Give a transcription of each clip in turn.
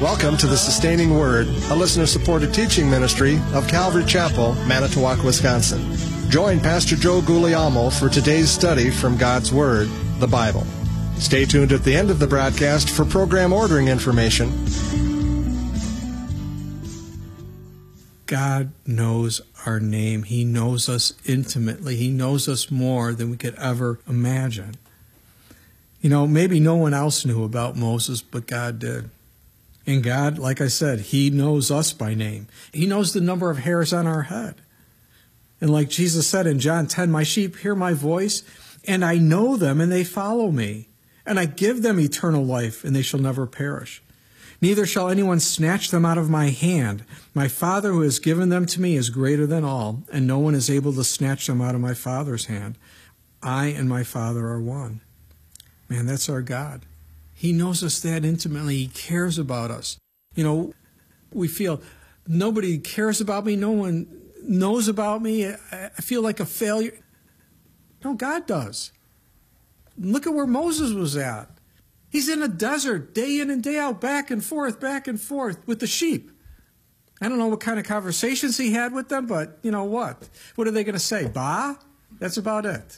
Welcome to the Sustaining Word, a listener-supported teaching ministry of Calvary Chapel, Manitowoc, Wisconsin. Join Pastor Joe Guglielmo for today's study from God's Word, the Bible. Stay tuned at the end of the broadcast for program ordering information. God knows our name. He knows us intimately. He knows us more than we could ever imagine. You know, maybe no one else knew about Moses, but God did. And God, like I said, He knows us by name. He knows the number of hairs on our head. And like Jesus said in John 10, "My sheep hear my voice, and I know them, and they follow me. And I give them eternal life, and they shall never perish. Neither shall anyone snatch them out of my hand. My Father who has given them to me is greater than all, and no one is able to snatch them out of my Father's hand. I and my Father are one." Man, that's our God. He knows us that intimately. He cares about us. You know, we feel nobody cares about me. No one knows about me. I feel like a failure. No, God does. Look at where Moses was at. He's in a desert day in and day out, back and forth with the sheep. I don't know what kind of conversations he had with them, but you know what? What are they going to say? Bah? That's about it.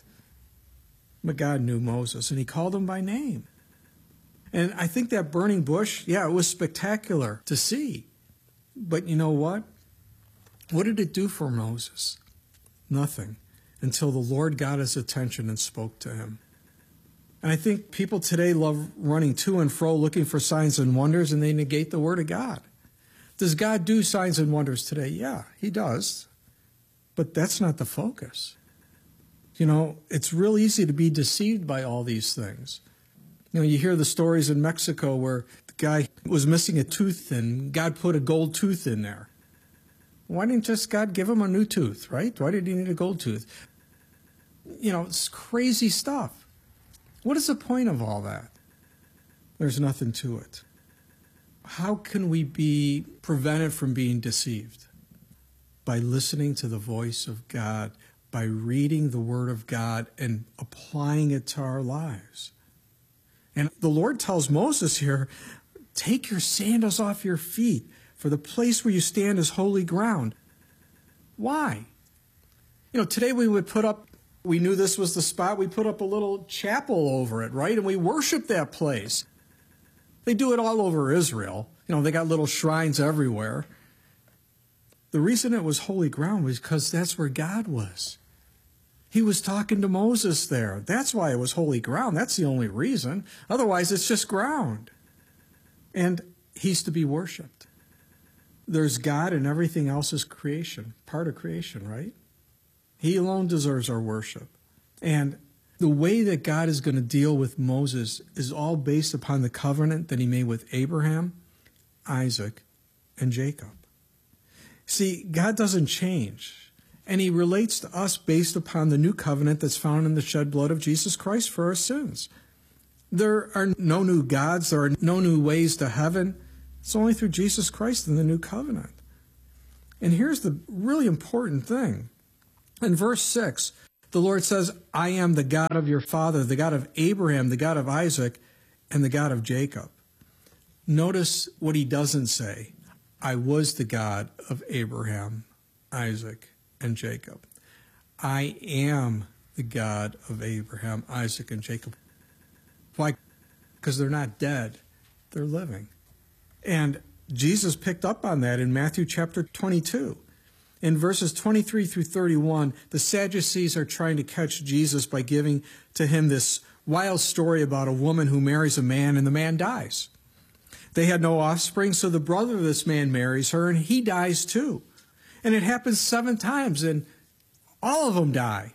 But God knew Moses, and He called him by name. And I think that burning bush, yeah, it was spectacular to see. But you know what? What did it do for Moses? Nothing, until the Lord got his attention and spoke to him. And I think people today love running to and fro looking for signs and wonders, and they negate the Word of God. Does God do signs and wonders today? Yeah, He does. But that's not the focus. You know, it's real easy to be deceived by all these things. You know, you hear the stories in Mexico where the guy was missing a tooth and God put a gold tooth in there. Why didn't just God give him a new tooth, right? Why did he need a gold tooth? You know, it's crazy stuff. What is the point of all that? There's nothing to it. How can we be prevented from being deceived? By listening to the voice of God, by reading the Word of God and applying it to our lives. And the Lord tells Moses here, take your sandals off your feet, for the place where you stand is holy ground. Why? You know, today we knew this was the spot, we put up a little chapel over it, right? And we worship that place. They do it all over Israel. You know, they got little shrines everywhere. The reason it was holy ground was because that's where God was. He was talking to Moses there. That's why it was holy ground. That's the only reason. Otherwise, it's just ground. And He's to be worshipped. There's God and everything else is creation, part of creation, right? He alone deserves our worship. And the way that God is going to deal with Moses is all based upon the covenant that He made with Abraham, Isaac, and Jacob. See, God doesn't change. And He relates to us based upon the new covenant that's found in the shed blood of Jesus Christ for our sins. There are no new gods. There are no new ways to heaven. It's only through Jesus Christ and the new covenant. And here's the really important thing. In verse 6, the Lord says, I am the God of your father, the God of Abraham, the God of Isaac, and the God of Jacob. Notice what He doesn't say. I was the God of Abraham, Isaac, and Jacob. I am the God of Abraham, Isaac, and Jacob. Why? Because they're not dead. They're living. And Jesus picked up on that in Matthew chapter 22. In verses 23 through 31, the Sadducees are trying to catch Jesus by giving to Him this wild story about a woman who marries a man and the man dies. They had no offspring, so the brother of this man marries her and he dies too. And it happens 7 times, and all of them die.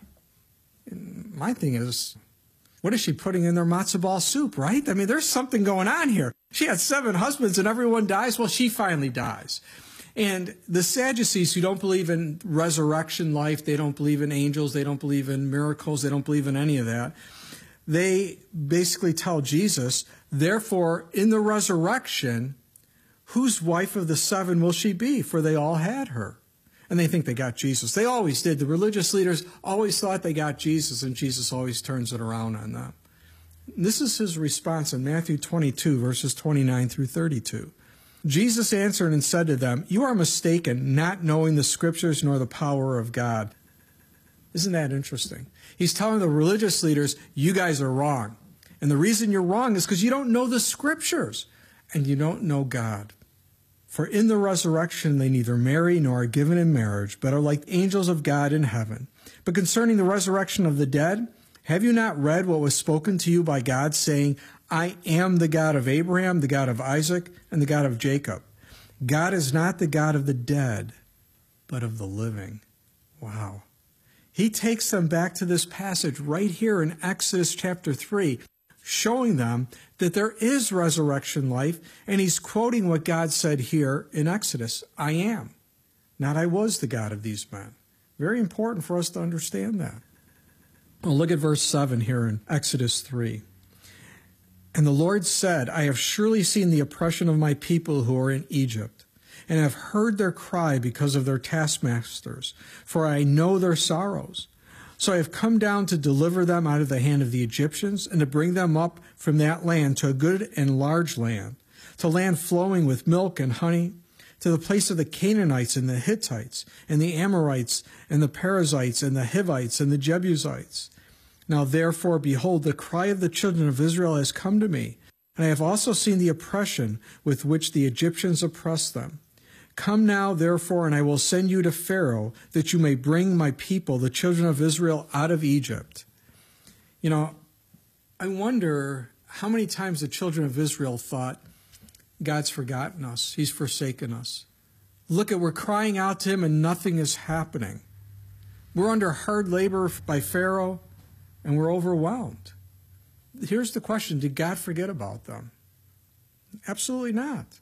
And my thing is, what is she putting in their matzo ball soup, right? I mean, there's something going on here. She had 7 husbands, and everyone dies. Well, she finally dies. And the Sadducees, who don't believe in resurrection life, they don't believe in angels, they don't believe in miracles, they don't believe in any of that, they basically tell Jesus, therefore, in the resurrection, whose wife of the 7 will she be? For they all had her. And they think they got Jesus. They always did. The religious leaders always thought they got Jesus, and Jesus always turns it around on them. This is His response in Matthew 22, verses 29 through 32. Jesus answered and said to them, "You are mistaken, not knowing the Scriptures nor the power of God." Isn't that interesting? He's telling the religious leaders, you guys are wrong. And the reason you're wrong is because you don't know the Scriptures and you don't know God. For in the resurrection they neither marry nor are given in marriage, but are like angels of God in heaven. But concerning the resurrection of the dead, have you not read what was spoken to you by God, saying, I am the God of Abraham, the God of Isaac, and the God of Jacob. God is not the God of the dead, but of the living. Wow. He takes them back to this passage right here in Exodus chapter 3, showing them that there is resurrection life, and he's quoting what God said here in Exodus, I am, not I was the God of these men. Very important for us to understand that. Well, look at verse 7 here in Exodus 3. And the Lord said, I have surely seen the oppression of my people who are in Egypt, and have heard their cry because of their taskmasters, for I know their sorrows. So I have come down to deliver them out of the hand of the Egyptians, and to bring them up from that land to a good and large land, to land flowing with milk and honey, to the place of the Canaanites and the Hittites, and the Amorites, and the Perizzites, and the Hivites, and the Jebusites. Now therefore, behold, the cry of the children of Israel has come to me, and I have also seen the oppression with which the Egyptians oppress them. Come now, therefore, and I will send you to Pharaoh, that you may bring my people, the children of Israel, out of Egypt. You know, I wonder how many times the children of Israel thought, God's forgotten us, he's forsaken us. Look, we're crying out to him and nothing is happening. We're under hard labor by Pharaoh, and we're overwhelmed. Here's the question, did God forget about them? Absolutely not.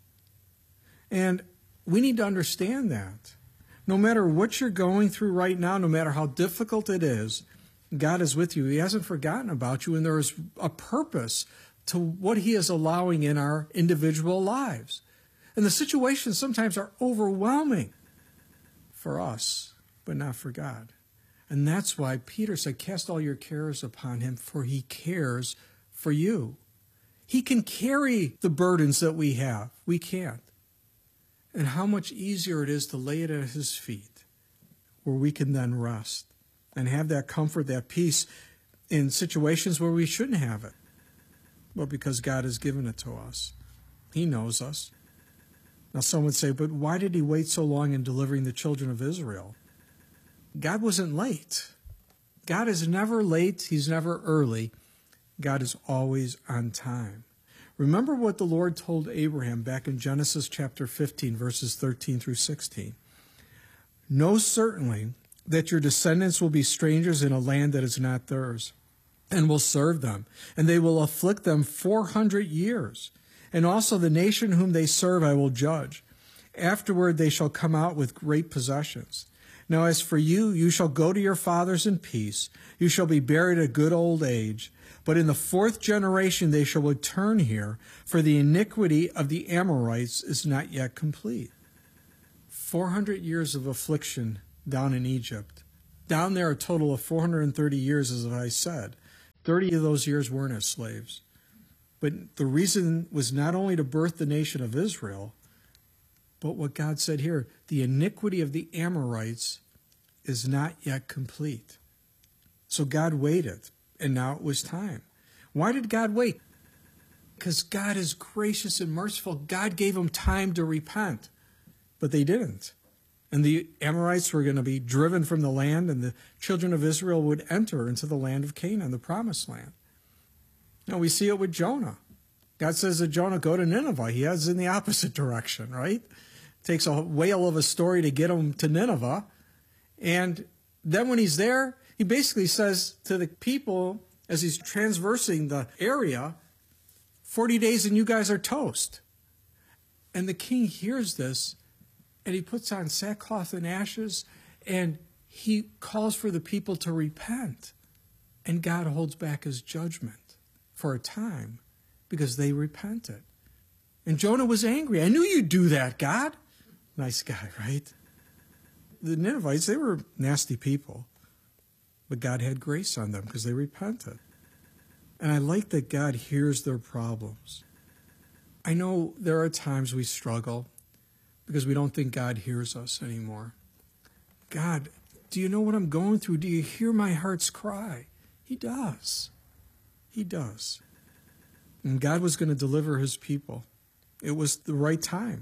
And we need to understand that. No matter what you're going through right now, no matter how difficult it is, God is with you. He hasn't forgotten about you, and there is a purpose to what he is allowing in our individual lives. And the situations sometimes are overwhelming for us, but not for God. And that's why Peter said, cast all your cares upon him, for he cares for you. He can carry the burdens that we have. We can't. And how much easier it is to lay it at his feet, where we can then rest and have that comfort, that peace in situations where we shouldn't have it. Well, because God has given it to us. He knows us. Now, some would say, but why did he wait so long in delivering the children of Israel? God wasn't late. God is never late. He's never early. God is always on time. Remember what the Lord told Abraham back in Genesis chapter 15, verses 13 through 16. Know certainly that your descendants will be strangers in a land that is not theirs, and will serve them, and they will afflict them 400 years. And also the nation whom they serve I will judge. Afterward they shall come out with great possessions. Now as for you, you shall go to your fathers in peace. You shall be buried at a good old age. But in the 4th generation they shall return here, for the iniquity of the Amorites is not yet complete. 400 years of affliction down in Egypt. Down there a total of 430 years, as I said. 30 of those years weren't as slaves. But the reason was not only to birth the nation of Israel, but what God said here, the iniquity of the Amorites is not yet complete. So God waited, and now it was time. Why did God wait? Because God is gracious and merciful. God gave them time to repent, but they didn't. And the Amorites were going to be driven from the land, and the children of Israel would enter into the land of Canaan, the promised land. Now we see it with Jonah. God says to Jonah, go to Nineveh. He heads in the opposite direction, right? Takes a whale of a story to get him to Nineveh. And then when he's there, he basically says to the people, as he's transversing the area, 40 days and you guys are toast. And the king hears this, and he puts on sackcloth and ashes, and he calls for the people to repent. And God holds back his judgment for a time because they repented. And Jonah was angry. I knew you'd do that, God. Nice guy, right? The Ninevites, they were nasty people. But God had grace on them because they repented. And I like that God hears their problems. I know there are times we struggle because we don't think God hears us anymore. God, do you know what I'm going through? Do you hear my heart's cry? He does. He does. And God was going to deliver his people. It was the right time.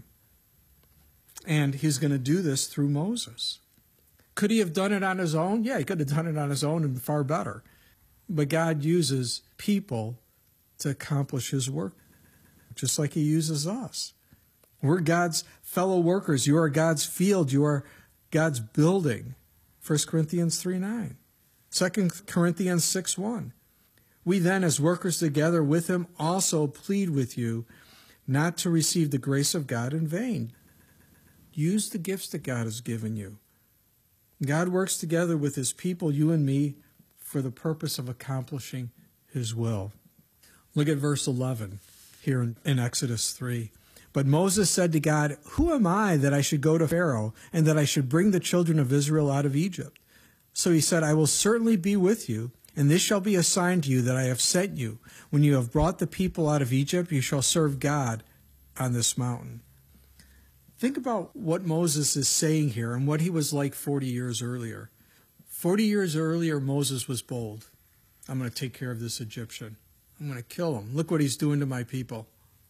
And he's going to do this through Moses. Could he have done it on his own? Yeah, he could have done it on his own and far better. But God uses people to accomplish his work, just like he uses us. We're God's fellow workers. You are God's field. You are God's building. 1 Corinthians 3:9. 2 Corinthians 6:1. We then, as workers together with him, also plead with you not to receive the grace of God in vain. Use the gifts that God has given you. God works together with his people, you and me, for the purpose of accomplishing his will. Look at verse 11 here in Exodus 3. But Moses said to God, "Who am I that I should go to Pharaoh and that I should bring the children of Israel out of Egypt?" So he said, "I will certainly be with you, and this shall be a sign to you that I have sent you. When you have brought the people out of Egypt, you shall serve God on this mountain." Think about what Moses is saying here and what he was like 40 years earlier. 40 years earlier, Moses was bold. I'm going to take care of this Egyptian. I'm going to kill him. Look what he's doing to my people.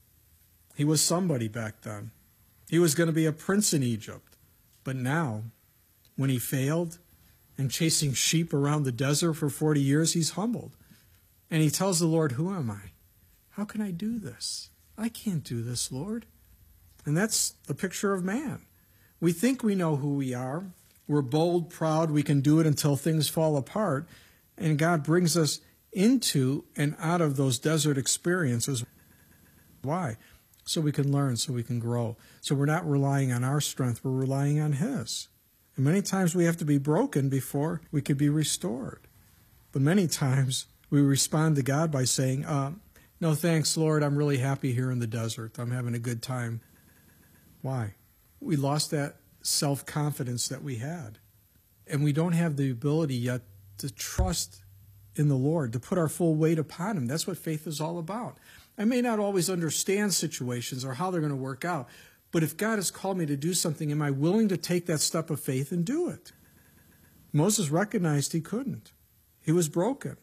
He was somebody back then. He was going to be a prince in Egypt. But now, when he failed and chasing sheep around the desert for 40 years, he's humbled. And he tells the Lord, "Who am I? How can I do this? I can't do this, Lord." And that's the picture of man. We think we know who we are. We're bold, proud. We can do it until things fall apart. And God brings us into and out of those desert experiences. Why? So we can learn, so we can grow. So we're not relying on our strength, we're relying on his. And many times we have to be broken before we can be restored. But many times we respond to God by saying, "No thanks, Lord, I'm really happy here in the desert. I'm having a good time." Why? We lost that self-confidence that we had. And we don't have the ability yet to trust in the Lord, to put our full weight upon him. That's what faith is all about. I may not always understand situations or how they're going to work out, but if God has called me to do something, am I willing to take that step of faith and do it? Moses recognized he couldn't. He was broken.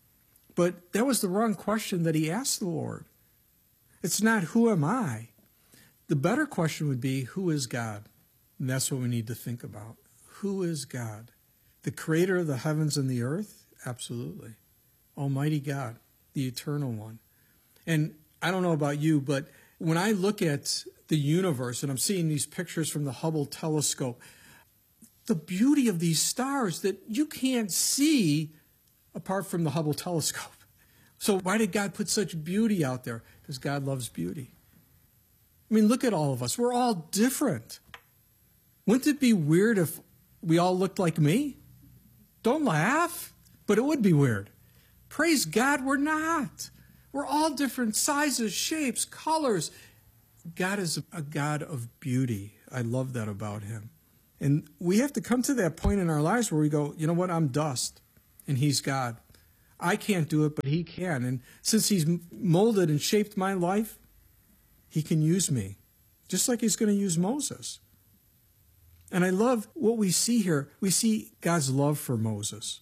But that was the wrong question that he asked the Lord. It's not, "Who am I?" The better question would be, "Who is God?" And that's what we need to think about. Who is God? The creator of the heavens and the earth? Absolutely. Almighty God, the eternal one. And I don't know about you, but when I look at the universe and I'm seeing these pictures from the Hubble telescope, the beauty of these stars that you can't see apart from the Hubble telescope. So why did God put such beauty out there? Because God loves beauty. I mean, look at all of us. We're all different. Wouldn't it be weird if we all looked like me? Don't laugh, but it would be weird. Praise God, we're not. We're all different sizes, shapes, colors. God is a God of beauty. I love that about him. And we have to come to that point in our lives where we go, "You know what? I'm dust, and he's God. I can't do it, but he can. And since he's molded and shaped my life, he can use me, just like he's going to use Moses." And I love what we see here. We see God's love for Moses,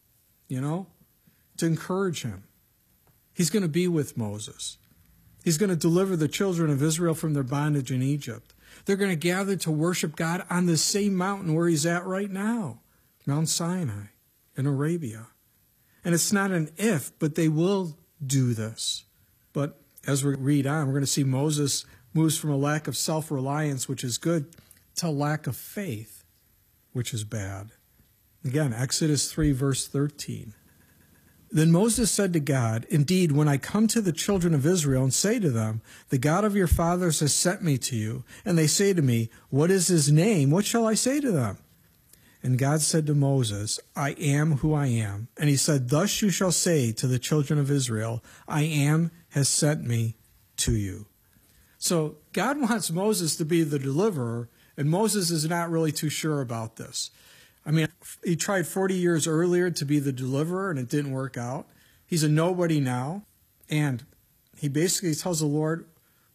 to encourage him. He's going to be with Moses. He's going to deliver the children of Israel from their bondage in Egypt. They're going to gather to worship God on the same mountain where he's at right now, Mount Sinai in Arabia. And it's not an if, but they will do this. But as we read on, we're going to see Moses moves from a lack of self-reliance, which is good, to a lack of faith, which is bad. Again, Exodus 3, verse 13. Then Moses said to God, "Indeed, when I come to the children of Israel and say to them, 'The God of your fathers has sent me to you,' and they say to me, 'What is his name?' what shall I say to them?" And God said to Moses, "I am who I am." And he said, "Thus you shall say to the children of Israel, 'I am has sent me to you.'" So God wants Moses to be the deliverer, and Moses is not really too sure about this. I mean, he tried 40 years earlier to be the deliverer, and it didn't work out. He's a nobody now, and he basically tells the Lord,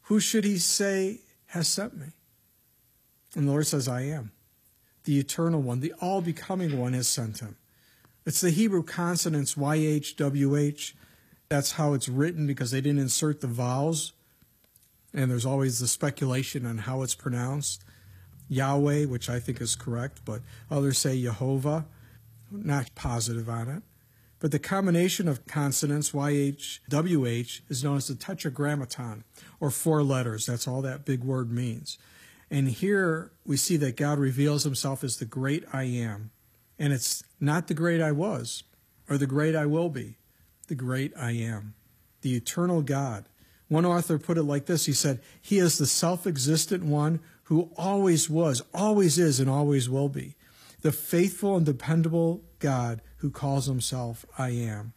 Who should he say has sent me? And the Lord says, I am. The eternal one, the all-becoming one has sent him. It's the Hebrew consonants YH, WH. That's how it's written because they didn't insert the vowels. And there's always the speculation on how it's pronounced. Yahweh, which I think is correct, but others say Jehovah. Not positive on it. But the combination of consonants, YH, WH, is known as the tetragrammaton, or 4 letters. That's all that big word means. And here we see that God reveals himself as the great I am. And it's not the great I was, or the great I will be. The great I am. The eternal God. One author put it like this. He said, he is the self-existent one who always was, always is, and always will be. The faithful and dependable God who calls himself I am.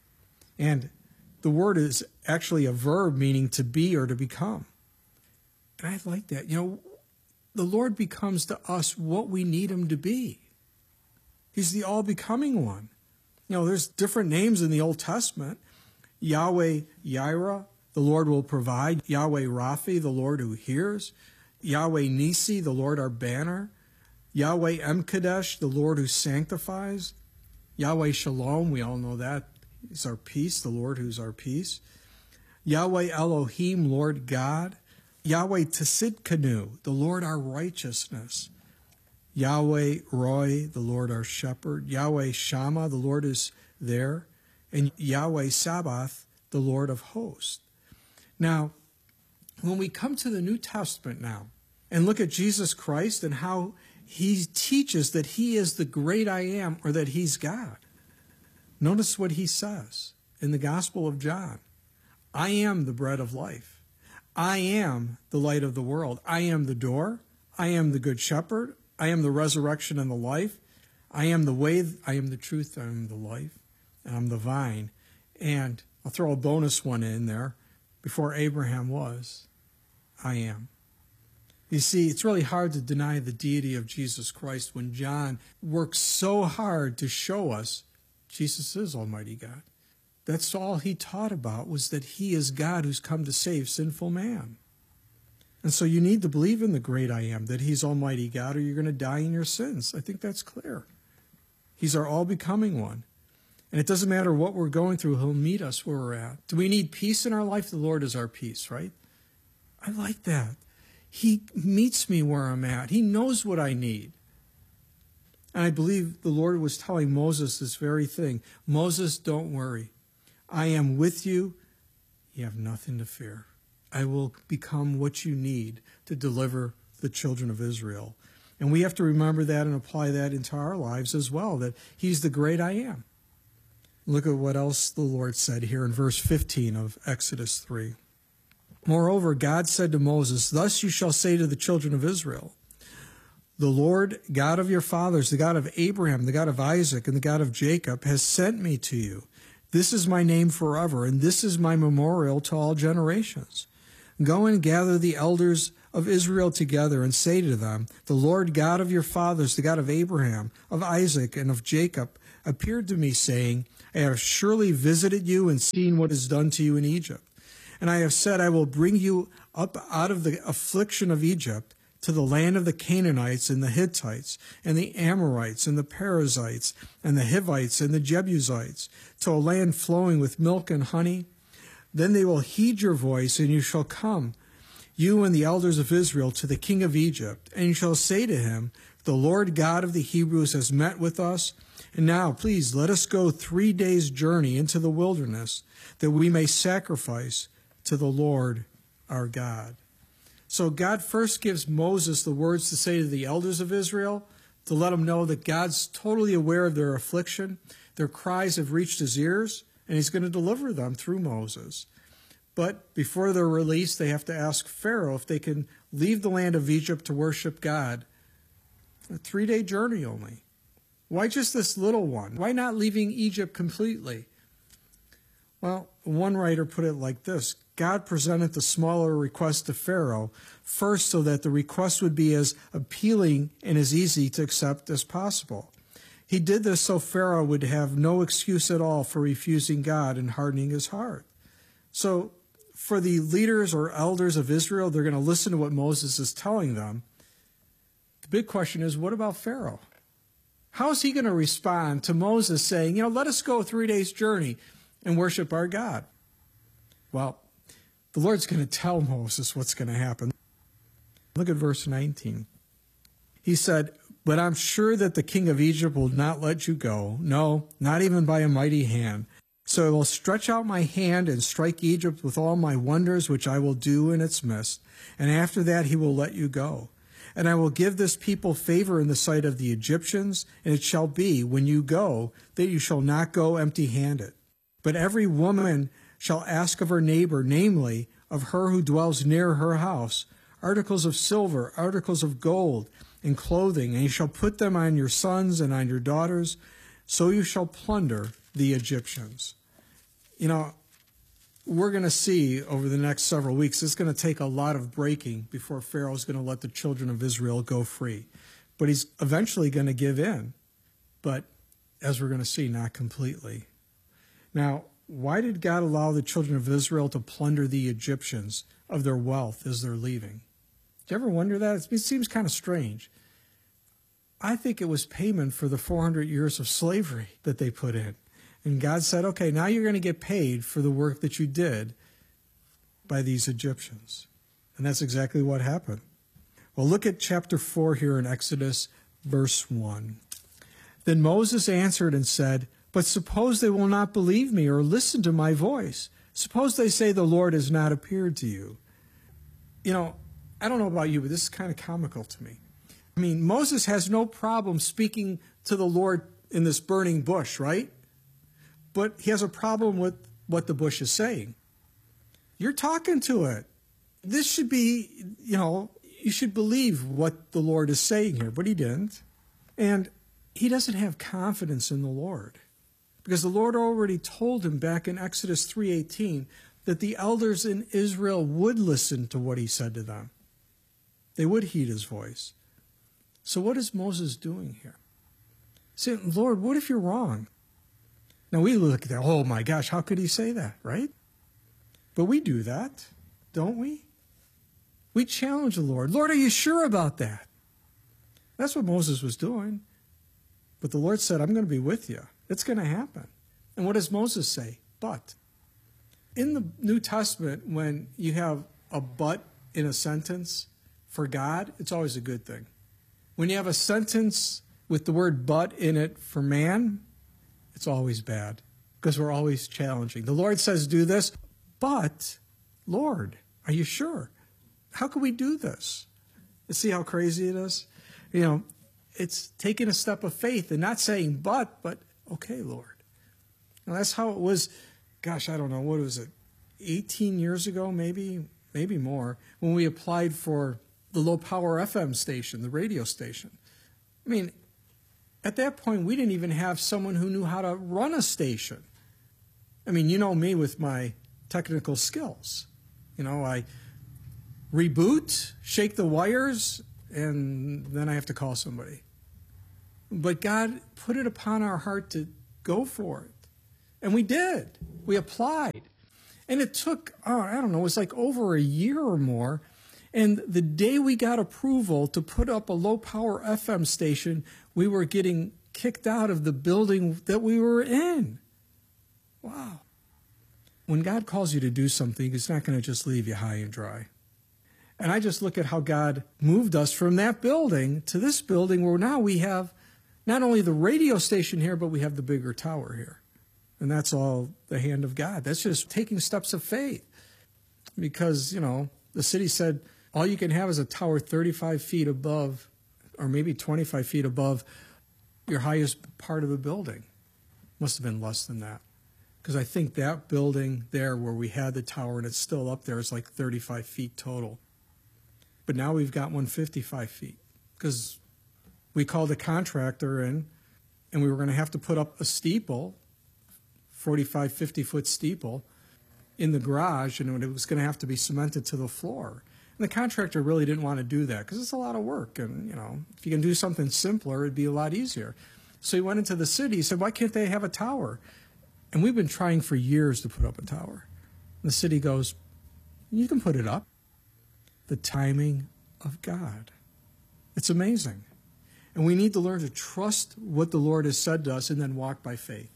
And the word is actually a verb meaning to be or to become. And I like that. The Lord becomes to us what we need him to be. He's the all-becoming one. There's different names in the Old Testament. Yahweh Yireh, the Lord will provide. Yahweh Raphi, the Lord who hears. Yahweh Nisi, the Lord our banner. Yahweh Emkadesh, the Lord who sanctifies. Yahweh Shalom, we all know that. He's our peace, the Lord who's our peace. Yahweh Elohim, Lord God. Yahweh Tsidkenu, the Lord our righteousness. Yahweh Roy, the Lord our shepherd. Yahweh Shammah, the Lord is there. And Yahweh Sabaoth, the Lord of hosts. Now, when we come to the New Testament now and look at Jesus Christ and how he teaches that he is the great I am, or that he's God. Notice what he says in the Gospel of John. I am the bread of life. I am the light of the world. I am the door. I am the good shepherd. I am the resurrection and the life. I am the way. I am the truth. I am the life. And I'm the vine. And I'll throw a bonus one in there. Before Abraham was, I am. You see, it's really hard to deny the deity of Jesus Christ when John works so hard to show us Jesus is Almighty God. That's all he taught about, was that he is God who's come to save sinful man. And so you need to believe in the great I am, that he's Almighty God, or you're going to die in your sins. I think that's clear. He's our all-becoming one. And it doesn't matter what we're going through, he'll meet us where we're at. Do we need peace in our life? The Lord is our peace, right? I like that. He meets me where I'm at. He knows what I need. And I believe the Lord was telling Moses this very thing. Moses, don't worry. I am with you. You have nothing to fear. I will become what you need to deliver the children of Israel. And we have to remember that and apply that into our lives as well, that he's the great I am. Look at what else the Lord said here in verse 15 of Exodus 3. Moreover, God said to Moses, thus you shall say to the children of Israel, the Lord God of your fathers, the God of Abraham, the God of Isaac, and the God of Jacob, has sent me to you. This is my name forever, and this is my memorial to all generations. Go and gather the elders of Israel together and say to them, the Lord God of your fathers, the God of Abraham, of Isaac, and of Jacob, appeared to me, saying, I have surely visited you and seen what is done to you in Egypt. And I have said, I will bring you up out of the affliction of Egypt to the land of the Canaanites and the Hittites and the Amorites and the Perizzites and the Hivites and the Jebusites, to a land flowing with milk and honey. Then they will heed your voice, and you shall come, you and the elders of Israel, to the king of Egypt, and you shall say to him, the Lord God of the Hebrews has met with us. And now, please, let us go 3 days' journey into the wilderness, that we may sacrifice to the Lord our God. So God first gives Moses the words to say to the elders of Israel, to let them know that God's totally aware of their affliction. Their cries have reached his ears, and he's going to deliver them through Moses. But before they're released, they have to ask Pharaoh if they can leave the land of Egypt to worship God. A 3-day journey only. Why just this little one? Why not leaving Egypt completely? Well, one writer put it like this. God presented the smaller request to Pharaoh first so that the request would be as appealing and as easy to accept as possible. He did this so Pharaoh would have no excuse at all for refusing God and hardening his heart. So for the leaders or elders of Israel, they're going to listen to what Moses is telling them. The big question is, what about Pharaoh? How is he going to respond to Moses saying, let us go 3 days' journey and worship our God? Well, the Lord's going to tell Moses what's going to happen. Look at verse 19. He said, "But I'm sure that the king of Egypt will not let you go. No, not even by a mighty hand. So I will stretch out my hand and strike Egypt with all my wonders, which I will do in its midst. And after that he will let you go. And I will give this people favor in the sight of the Egyptians. And it shall be, when you go, that you shall not go empty-handed. But every woman shall ask of her neighbor, namely, of her who dwells near her house, articles of silver, articles of gold, and clothing, and you shall put them on your sons and on your daughters, so you shall plunder the Egyptians." We're going to see over the next several weeks, it's going to take a lot of breaking before Pharaoh's going to let the children of Israel go free. But he's eventually going to give in. But as we're going to see, not completely. Now, why did God allow the children of Israel to plunder the Egyptians of their wealth as they're leaving? Do you ever wonder that? It seems kind of strange. I think it was payment for the 400 years of slavery that they put in. And God said, okay, now you're going to get paid for the work that you did by these Egyptians. And that's exactly what happened. Well, look at chapter 4 here in Exodus, verse 1. "Then Moses answered and said, 'But suppose they will not believe me or listen to my voice. Suppose they say the Lord has not appeared to you.'" I don't know about you, but this is kind of comical to me. Moses has no problem speaking to the Lord in this burning bush, right? But he has a problem with what the bush is saying. You're talking to it. This should be, you should believe what the Lord is saying here, but he didn't. And he doesn't have confidence in the Lord, because the Lord already told him back in Exodus 3:18 that the elders in Israel would listen to what he said to them. They would heed his voice. So what is Moses doing here? Saying, "Lord, what if you're wrong?" Now we look at that, oh my gosh, how could he say that, right? But we do that, don't we? We challenge the Lord. "Lord, are you sure about that?" That's what Moses was doing. But the Lord said, "I'm going to be with you. It's going to happen." And what does Moses say? But. In the New Testament, when you have a but in a sentence for God, it's always a good thing. When you have a sentence with the word but in it for man, it's always bad, because we're always challenging. The Lord says, do this, but, Lord, are you sure? How can we do this? You see how crazy it is? It's taking a step of faith and not saying but, okay, Lord. Now, that's how it was, gosh, I don't know, what was it, 18 years ago, maybe more, when we applied for the low-power FM station, the radio station. At that point, we didn't even have someone who knew how to run a station. You know me with my technical skills. I reboot, shake the wires, and then I have to call somebody. But God put it upon our heart to go for it. And we did. We applied. And it took, it was like over a year or more. And the day we got approval to put up a low-power FM station, we were getting kicked out of the building that we were in. Wow. When God calls you to do something, He's not going to just leave you high and dry. And I just look at how God moved us from that building to this building, where now we have not only the radio station here, but we have the bigger tower here. And that's all the hand of God. That's just taking steps of faith. Because, the city said, all you can have is a tower 35 feet above, or maybe 25 feet above your highest part of the building. Must have been less than that. Because I think that building there where we had the tower, and it's still up there, is like 35 feet total. But now we've got one 55 feet. Because we called a contractor in, and we were going to have to put up a steeple, 45, 50-foot steeple, in the garage, and it was going to have to be cemented to the floor. And the contractor really didn't want to do that, because it's a lot of work. And, if you can do something simpler, it'd be a lot easier. So he went into the city. He said, why can't they have a tower? And we've been trying for years to put up a tower. And the city goes, You can put it up. The timing of God. It's amazing. And we need to learn to trust what the Lord has said to us and then walk by faith.